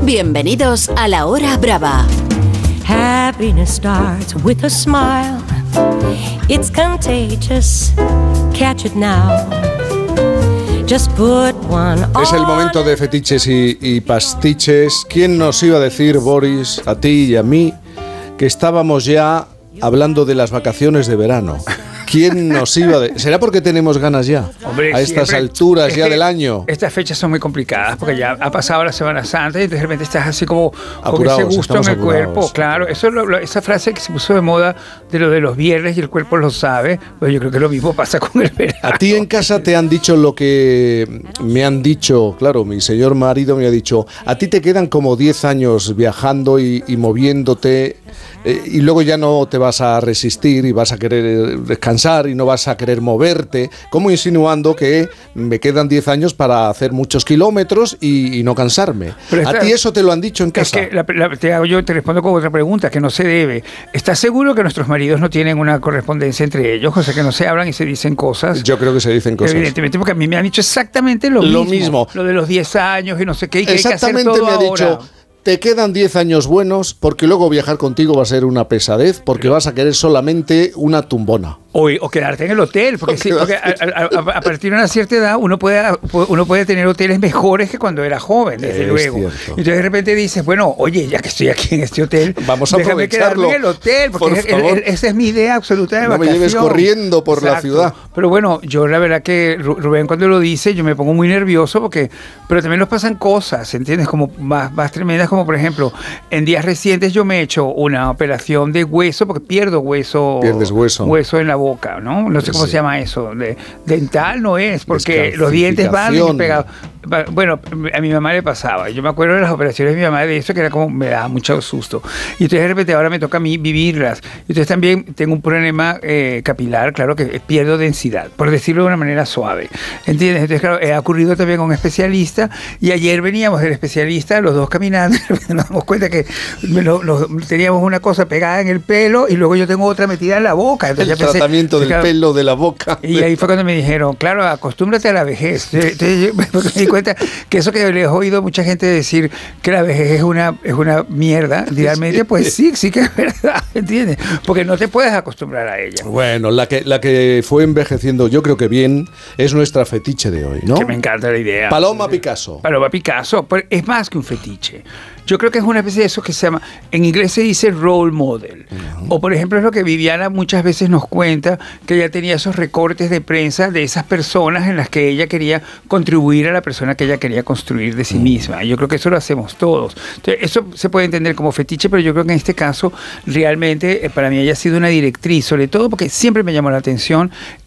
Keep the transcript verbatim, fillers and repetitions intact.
Bienvenidos a La Hora Brava. Happiness starts with a smile. It's contagious. Catch it now. Just put one on. Es el momento de fetiches y, y pastiches. ¿Quién nos iba a decir, Boris, a ti y a mí, que estábamos ya hablando de las vacaciones de verano? ¿Quién nos iba a decir? ¿Será porque tenemos ganas ya? Hombre, a estas siempre, alturas ya que del año. Estas fechas son muy complicadas porque ya ha pasado la Semana Santa y de repente estás así como apurados, con ese gusto en el apurados. cuerpo. Claro, eso es lo, lo, esa frase que se puso de moda de lo de los viernes y el cuerpo lo sabe. Pues yo creo que lo mismo pasa con el verano. A ti en casa te han dicho lo que me han dicho, claro, mi señor marido me ha dicho, a ti te quedan como diez años viajando y, y moviéndote eh, y luego ya no te vas a resistir y vas a querer descansar y no vas a querer moverte, como insinuando que me quedan diez años para hacer muchos kilómetros y, y no cansarme. Pero ¿A esta, ti eso te lo han dicho en casa? Es que la, la, te hago yo te respondo con otra pregunta que no se debe. ¿Estás seguro que nuestros maridos no tienen una correspondencia entre ellos? O sea, que no se hablan y se dicen cosas. Yo creo que se dicen cosas. Evidentemente, porque a mí me han dicho exactamente lo, lo mismo. mismo. Lo de los diez años y no sé qué. Y que exactamente hay que hacer todo me ha dicho... ahora. Te quedan diez años buenos porque luego viajar contigo va a ser una pesadez porque vas a querer solamente una tumbona. O, o quedarte en el hotel, porque, sí, porque a, a, a, a partir de una cierta edad uno puede, uno puede tener hoteles mejores que cuando era joven, desde es luego. Cierto. Y entonces de repente dices, bueno, oye, ya que estoy aquí en este hotel, vamos a déjame quedarme en el hotel, porque por favor. Es, es, esa es mi idea absoluta de no vacación. me lleves corriendo por Exacto. la ciudad. Pero bueno, yo la verdad que Rubén cuando lo dice, yo me pongo muy nervioso, porque pero también nos pasan cosas, ¿entiendes? Como más, más tremendas, como por ejemplo, en días recientes yo me he hecho una operación de hueso, porque pierdo hueso. Pierdes hueso. Hueso en la boca, ¿no? No sé cómo sí. se llama eso. De, dental no es, porque los dientes van pegados. Bueno, a mi mamá le pasaba. Yo me acuerdo de las operaciones de mi mamá de eso, que era como, me daba mucho susto. Y entonces de repente ahora me toca a mí vivirlas. Y entonces también tengo un problema eh, capilar, claro, que pierdo densidad, por decirlo de una manera suave. ¿Entiendes? Entonces, claro, ha ocurrido también con un especialista. Y ayer veníamos del especialista, los dos caminando, y nos damos cuenta que lo, lo, teníamos una cosa pegada en el pelo y luego yo tengo otra metida en la boca. Entonces el ya pensé, tratamiento del claro, pelo de la boca. Y ahí fue cuando me dijeron, claro, acostúmbrate a la vejez. Entonces yo me di cuenta que eso que le he oído mucha gente decir que la vejez es una, es una mierda, realmente, pues sí, sí que es verdad, ¿entiendes? Porque no te puedes acostumbrar a ella. Bueno, la que, la que fue envejeciendo, yo creo que bien, es nuestra fetiche de hoy, ¿no? Que me encanta la idea. Paloma Picasso. Paloma Picasso, pero es más que un fetiche. Yo creo que es una especie de eso que se llama, en inglés se dice role model. Uh-huh. O por ejemplo es lo que Viviana muchas veces nos cuenta, que ella tenía esos recortes de prensa de esas personas en las que ella quería contribuir a la persona que ella quería construir de sí uh-huh. misma. Yo creo que eso lo hacemos todos. Entonces, eso se puede entender como fetiche, pero yo creo que en este caso realmente para mí ella ha sido una directriz, sobre todo porque siempre me llamó la atención